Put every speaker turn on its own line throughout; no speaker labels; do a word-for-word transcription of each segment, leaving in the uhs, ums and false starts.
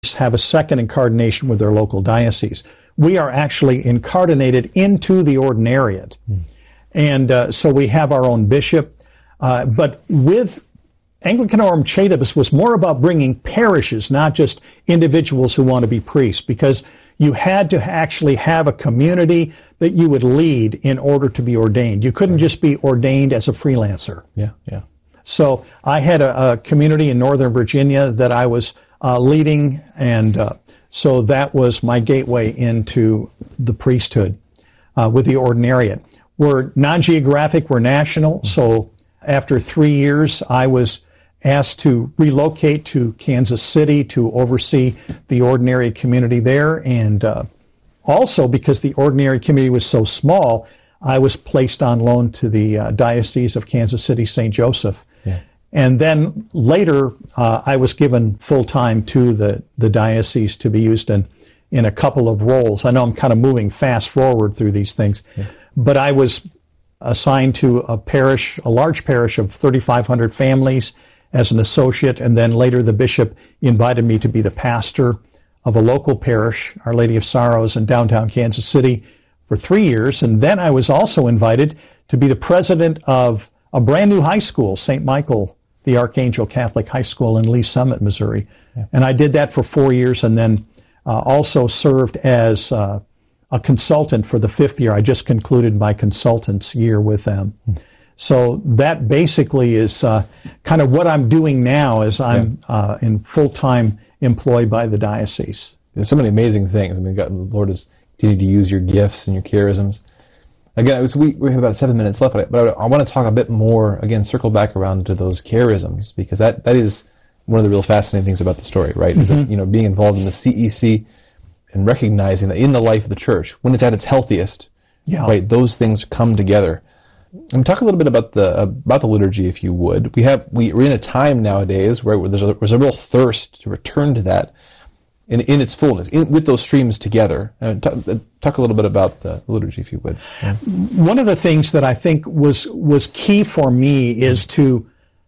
have a second incarnation with their local diocese. We are actually incarnated into the ordinariate. Mm. And uh, so we have our own bishop. Uh, but with Anglicanorum Coetibus was more about bringing parishes, not just individuals who want to be priests, because you had to actually have a community that you would lead in order to be ordained. You couldn't just be ordained as a freelancer.
Yeah, yeah.
So I had a, a community in Northern Virginia that I was uh, leading, and uh, so that was my gateway into the priesthood uh, with the ordinariate. We're non-geographic, we're national, mm-hmm. so after three years I was asked to relocate to Kansas City to oversee the ordinary community there, and uh, also because the ordinary community was so small, I was placed on loan to the uh, Diocese of Kansas City, Saint Joseph.
Yeah.
And then later, uh, I was given full-time to the, the diocese to be used in, in a couple of roles. I know I'm kind of moving fast forward through these things, yeah. but I was assigned to a parish, a large parish of thirty-five hundred families as an associate, and then later the bishop invited me to be the pastor of a local parish, Our Lady of Sorrows, in downtown Kansas City for three years. And then I was also invited to be the president of a brand new high school, Saint Michael the Archangel Catholic High School in Lee Summit, Missouri. Yeah. And I did that for four years and then uh, also served as uh, a consultant for the fifth year. I just concluded my consultant's year with them. Hmm. So that basically is uh, kind of what I'm doing now as I'm yeah. uh, in full-time employed by the diocese.
There's so many amazing things. I mean, God, the Lord has continued to use your gifts and your charisms. Again, it was, we, we have about seven minutes left, but I, I want to talk a bit more, again, circle back around to those charisms, because that, that is one of the real fascinating things about the story, right? Mm-hmm. Is that, you know, being involved in the C E C and recognizing that in the life of the church, when it's at its healthiest, yeah. right, those things come together. And talk a little bit about the about the liturgy, if you would. We have we, we're in a time nowadays where there's a, there's a real thirst to return to that in in its fullness, in, with those streams together. Uh, talk, talk a little bit about the liturgy, if you would. Yeah.
One of the things that I think was was key for me is to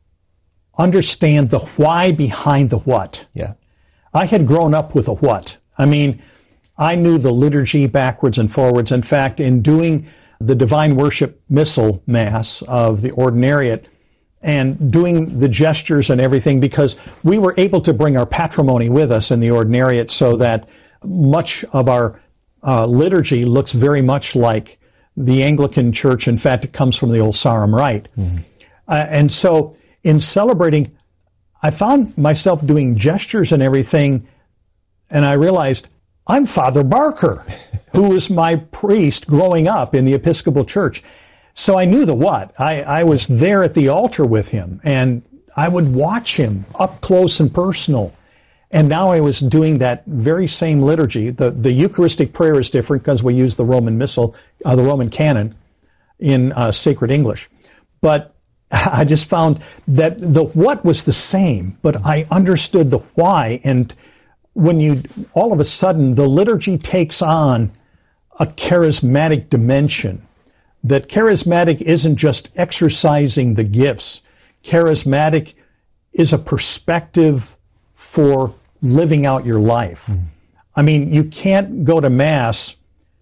understand the why behind the what.
Yeah,
I had grown up with a what. I mean, I knew the liturgy backwards and forwards. In fact, in doing the Divine Worship Missal Mass of the Ordinariate and doing the gestures and everything, because we were able to bring our patrimony with us in the Ordinariate, so that much of our uh, liturgy looks very much like the Anglican Church. In fact, it comes from the old Sarum Rite. Mm-hmm. Uh, and so in celebrating, I found myself doing gestures and everything, and I realized I'm Father Barker, who was my priest growing up in the Episcopal Church. So I knew the what. I, I was there at the altar with him, and I would watch him up close and personal. And now I was doing that very same liturgy. The, the Eucharistic prayer is different because we use the Roman Missal, uh, the Roman Canon in uh, Sacred English. But I just found that the what was the same, but I understood the why. And when you, all of a sudden, the liturgy takes on a charismatic dimension. That charismatic isn't just exercising the gifts. Charismatic is a perspective for living out your life. Mm. I mean, you can't go to Mass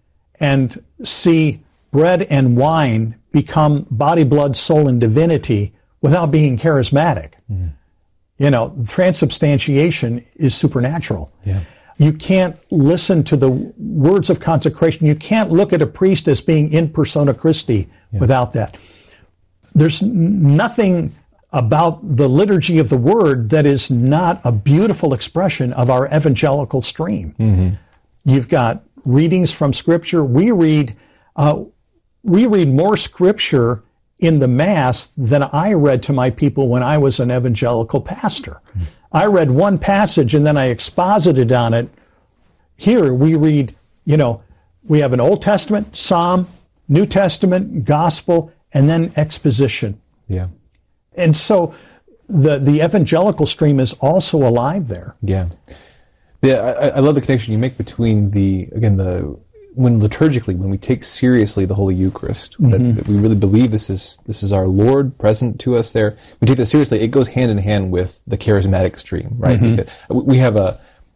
and see bread and wine become body, blood, soul, and divinity without being charismatic. Mm. You know, transubstantiation is supernatural.
Yeah.
You can't listen to the words of consecration. You can't look at a priest as being in persona Christi yeah. without that. There's nothing about the liturgy of the Word that is not a beautiful expression of our evangelical stream. Mm-hmm. You've got readings from Scripture. We read, uh, we read more Scripture in the Mass than I read to my people when I was an evangelical pastor. Mm. I read one passage and then I exposited on it. Here we read, you know, we have an Old Testament, Psalm, New Testament, Gospel, and then exposition.
Yeah.
And so the the evangelical stream is also alive there.
Yeah. Yeah, I, I love the connection you make between the, again, the when liturgically, when we take seriously the Holy Eucharist, mm-hmm. that, that we really believe this is this is our Lord present to us there, we take that seriously, it goes hand in hand with the charismatic stream, right? Mm-hmm. Because we have a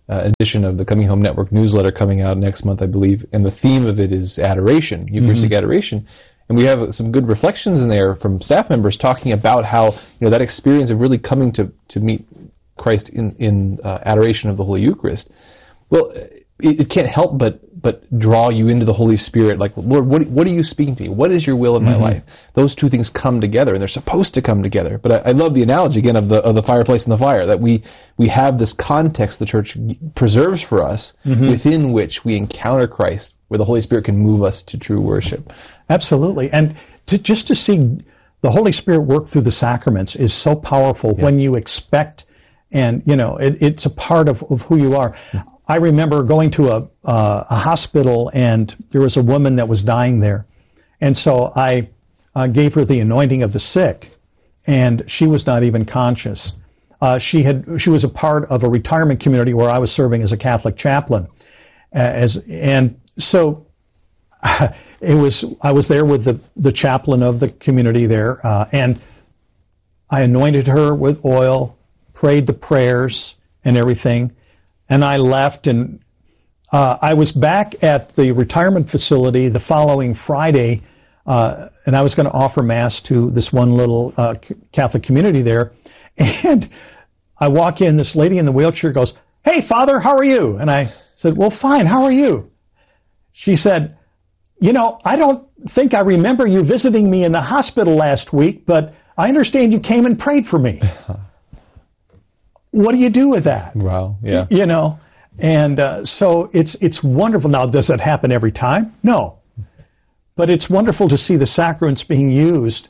uh, edition of the Coming Home Network newsletter coming out next month, I believe, and the theme of it is adoration, Eucharistic mm-hmm. adoration. And we have some good reflections in there from staff members talking about how, you know, that experience of really coming to, to meet Christ in, in uh, adoration of the Holy Eucharist. Well, it, it can't help but but draw you into the Holy Spirit. Like, Lord, what what are you speaking to me? What is your will in mm-hmm. my life? Those two things come together, and they're supposed to come together. But I, I love the analogy again of the of the fireplace and the fire. That we we have this context the church preserves for us, mm-hmm. within which we encounter Christ, where the Holy Spirit can move us to true worship.
Absolutely, and to, just to see the Holy Spirit work through the sacraments is so powerful yeah. when you expect, and you know, it, it's a part of, of who you are. Mm-hmm. I remember going to a, uh, a hospital, and there was a woman that was dying there. And so I uh, gave her the anointing of the sick, and she was not even conscious. Uh, she had she was a part of a retirement community where I was serving as a Catholic chaplain. Uh, as and so it was I was there with the, the chaplain of the community there, uh, and I anointed her with oil, prayed the prayers and everything. And I left, and uh, I was back at the retirement facility the following Friday, uh, and I was going to offer Mass to this one little uh, Catholic community there. And I walk in, this lady in the wheelchair goes, "Hey, Father, how are you?" And I said, "Well, fine, how are you?" She said, "You know, I don't think I remember you visiting me in the hospital last week, but I understand you came and prayed for me." What do you do with that?
Wow, yeah.
You know, and uh, so it's it's wonderful. Now, does that happen every time? No. But it's wonderful to see the sacraments being used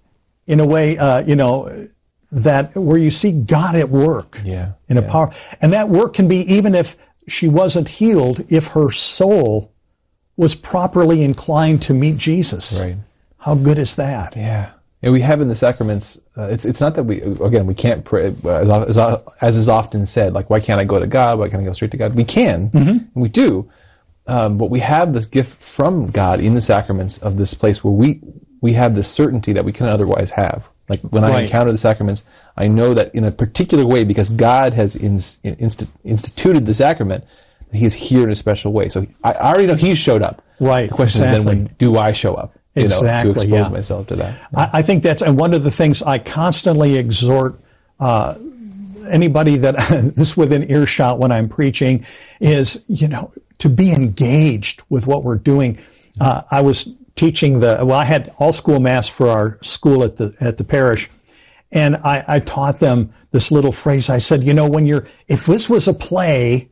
in a way, uh, you know, that where you see God at work
yeah,
in a
yeah.
power. And that work can be even if she wasn't healed, if her soul was properly inclined to meet Jesus.
Right.
How good is that?
Yeah. And we have in the sacraments, uh, it's it's not that we, again, we can't pray, uh, as, as is often said, like, why can't I go to God? Why can't I go straight to God? We can, mm-hmm. and we do, um, but we have this gift from God in the sacraments of this place where we we have this certainty that we can't otherwise have. Like, when I right. encounter the sacraments, I know that in a particular way, because God has in, inst- instituted the sacrament, He is here in a special way. So I, I already know He's showed up.
Right.
The question
exactly.
is then, when do I show up? You
exactly,
know, to expose
yeah.
myself to that.
Yeah. I, I think that's, and one of the things I constantly exhort uh, anybody that is within earshot when I'm preaching is, you know, to be engaged with what we're doing. Uh, I was teaching the, well, I had all school Mass for our school at the at the parish, and I, I taught them this little phrase. I said, you know, when you're, if this was a play,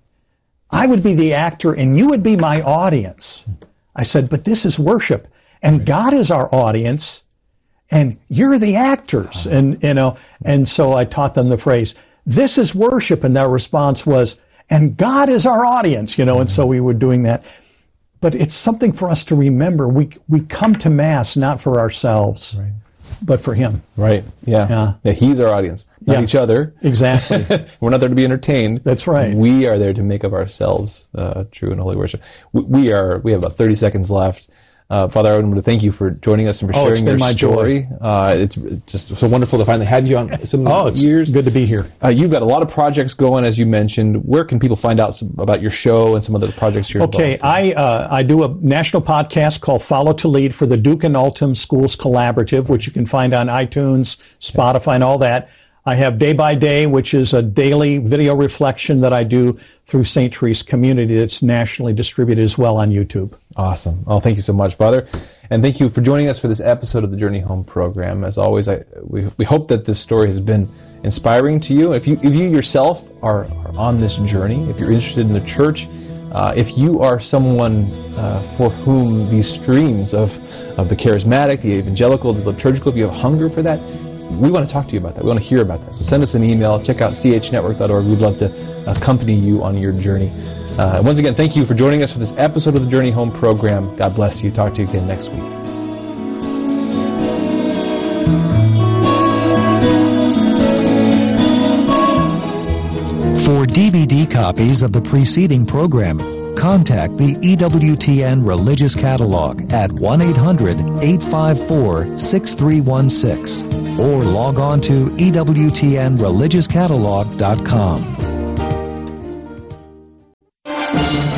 I would be the actor and you would be my audience. I said, but this is worship. And God is our audience, and you're the actors. And, you know, and so I taught them the phrase, this is worship, and their response was, and God is our audience, you know, and so we were doing that. But it's something for us to remember. We we come to Mass not for ourselves, right. but for Him.
Right, yeah. yeah. yeah He's our audience, not
yeah.
each other.
Exactly.
We're not there to be entertained.
That's right.
We are there to make of ourselves uh, true and holy worship. We, we are. We have about thirty seconds left. Uh, Father, I want to thank you for joining us and for
oh,
sharing your
my
story. Uh, it's just so wonderful to finally have you on some
oh, it's
years.
Good to be here.
Uh, you've got a lot of projects going, as you mentioned. Where can people find out some, about your show and some of the projects you're
okay,
involved in?
I uh, I do a national podcast called Follow to Lead for the Duke and Altum Schools Collaborative, which you can find on iTunes, Spotify, and all that. I have Day by Day, which is a daily video reflection that I do through Saint Therese Community that's nationally distributed as well on YouTube.
Awesome. Oh, thank you so much, Father. And thank you for joining us for this episode of the Journey Home program. As always, I, we, we hope that this story has been inspiring to you. If you, if you yourself are, are on this journey, if you're interested in the church, uh, if you are someone uh, for whom these streams of, of the charismatic, the evangelical, the liturgical, if you have hunger for that, we want to talk to you about that. We want to hear about that. So send us an email. Check out c h network dot org. We'd love to accompany you on your journey. Uh, once again, thank you for joining us for this episode of the Journey Home program. God bless you. Talk to you again next week.
For D V D copies of the preceding program, contact the E W T N Religious Catalog at one eight hundred, eight five four, six three one six or log on to E W T N religious catalog dot com.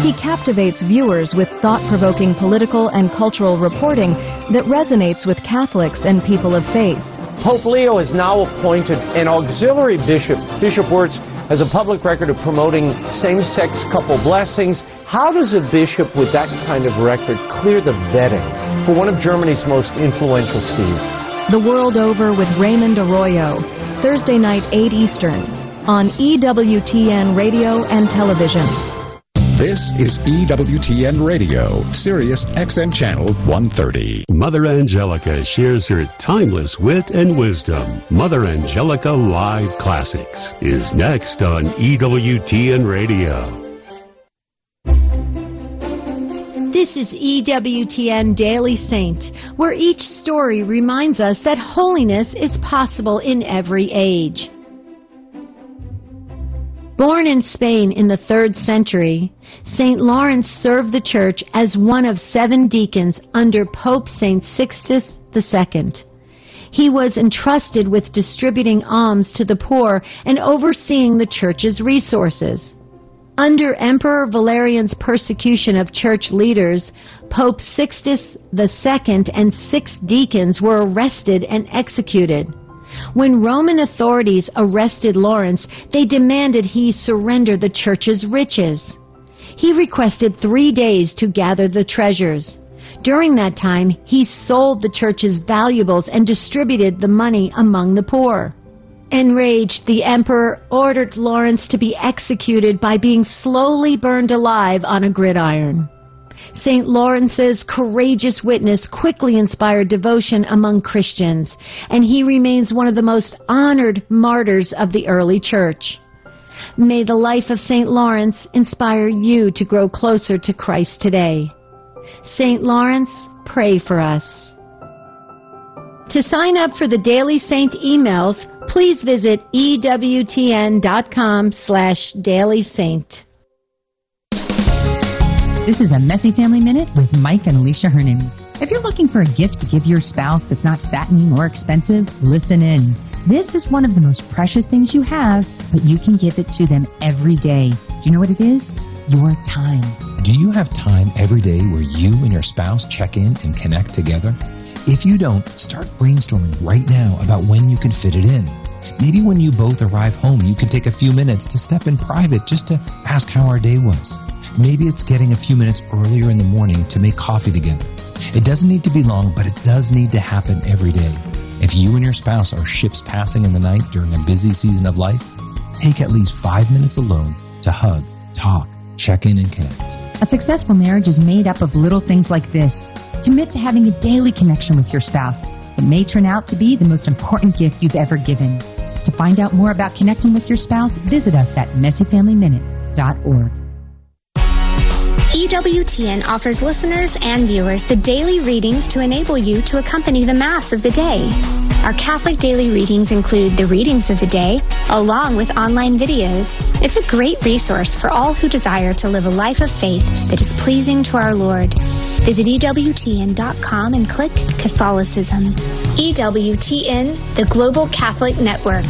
He captivates viewers with thought-provoking political and cultural reporting that resonates with Catholics and people of faith.
Pope Leo has now appointed an auxiliary bishop. Bishop Wirtz has a public record of promoting same-sex couple blessings. How does a bishop with that kind of record clear the vetting for one of Germany's most influential sees?
The World Over with Raymond Arroyo, Thursday night, eight Eastern, on E W T N Radio and Television.
This is E W T N Radio, Sirius X M Channel one thirty.
Mother Angelica shares her timeless wit and wisdom. Mother Angelica Live Classics is next on E W T N Radio.
This is E W T N Daily Saint, where each story reminds us that holiness is possible in every age. Born in Spain in the third century, Saint Lawrence served the Church as one of seven deacons under Pope Saint Sixtus the Second. He was entrusted with distributing alms to the poor and overseeing the Church's resources. Under Emperor Valerian's persecution of church leaders, Pope Sixtus the Second and six deacons were arrested and executed. When Roman authorities arrested Lawrence, they demanded he surrender the church's riches. He requested three days to gather the treasures. During that time, he sold the church's valuables and distributed the money among the poor. Enraged, the emperor ordered Lawrence to be executed by being slowly burned alive on a gridiron. Saint Lawrence's courageous witness quickly inspired devotion among Christians, and he remains one of the most honored martyrs of the early church. May the life of Saint Lawrence inspire you to grow closer to Christ today. Saint Lawrence, pray for us. To sign up for the Daily Saint emails, please visit E W T N dot com slash Daily Saint.
This is a Messy Family Minute with Mike and Alicia Hernan. If you're looking for a gift to give your spouse that's not fattening or expensive, listen in. This is one of the most precious things you have, but you can give it to them every day. Do you know what it is? Your time.
Do you have time every day where you and your spouse check in and connect together? If you don't, start brainstorming right now about when you can fit it in. Maybe when you both arrive home, you can take a few minutes to step in private just to ask how our day was. Maybe it's getting a few minutes earlier in the morning to make coffee together. It doesn't need to be long, but it does need to happen every day. If you and your spouse are ships passing in the night during a busy season of life, take at least five minutes alone to hug, talk, check in, and connect.
A successful marriage is made up of little things like this. Commit to having a daily connection with your spouse. It may turn out to be the most important gift you've ever given. To find out more about connecting with your spouse, visit us at messy family minute dot org.
E W T N offers listeners and viewers the daily readings to enable you to accompany the Mass of the day. Our Catholic daily readings include the readings of the day, along with online videos. It's a great resource for all who desire to live a life of faith that is pleasing to our Lord. Visit E W T N dot com and click Catholicism. E W T N, the Global Catholic Network.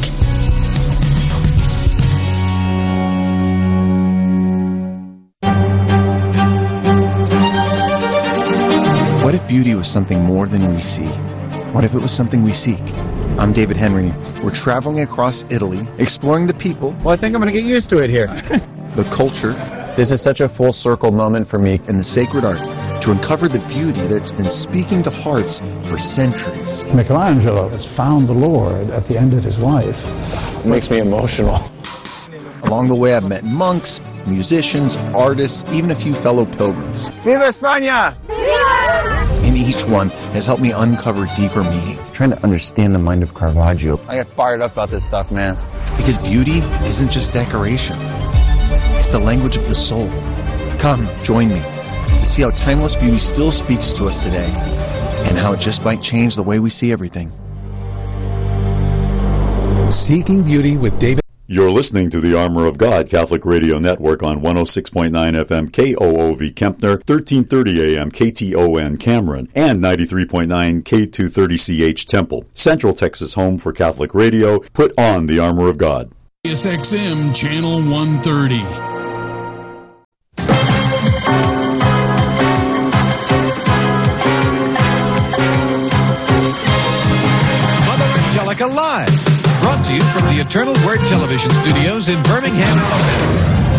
What if beauty was something more than we see? What if it was something we seek? I'm David Henry. We're traveling across Italy, exploring the people.
Well, I think I'm going to get used to it here.
The culture.
This is such a full circle moment for me.
And the sacred art to uncover the beauty that's been speaking to hearts for centuries.
Michelangelo has found the Lord at the end of his life.
It makes me emotional.
Along the way, I've met monks, musicians, artists, even a few fellow pilgrims.
Viva España!
And each one has helped me uncover deeper meaning.
Trying to understand the mind of Caravaggio. I get fired up about this stuff, man.
Because beauty isn't just decoration. It's the language of the soul. Come, join me to see how timeless beauty still speaks to us today and how it just might change the way we see everything.
Seeking Beauty with David.
You're listening to the Armor of God Catholic Radio Network on one oh six point nine F M K O O V Kempner, thirteen thirty A M K T O N Cameron, and ninety-three point nine K two thirty C H Temple. Central Texas home for Catholic radio. Put on the Armor of God.
S X M Channel one thirty. Angelica Live. Brought to you from the Eternal Word Television Studios in Birmingham, Alabama.